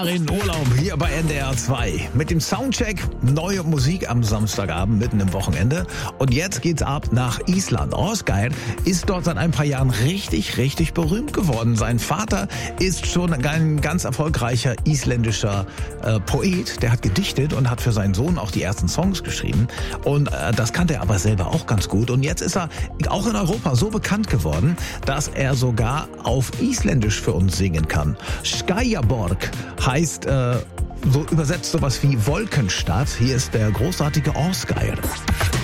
Jahre in Urlaub hier bei NDR 2. Mit dem Soundcheck neue Musik am Samstagabend mitten im Wochenende. Und jetzt geht's ab nach Island. Ásgeir ist dort seit ein paar Jahren richtig berühmt geworden. Sein Vater ist schon ein ganz erfolgreicher isländischer Poet. Der hat gedichtet und hat für seinen Sohn auch die ersten Songs geschrieben. Und das kannte er aber selber auch ganz gut. Und jetzt ist er auch in Europa so bekannt geworden, dass er sogar auf Isländisch für uns singen kann. Skýjaborg heißt so übersetzt sowas wie Wolkenstadt. Hier ist der großartige Ásgeir.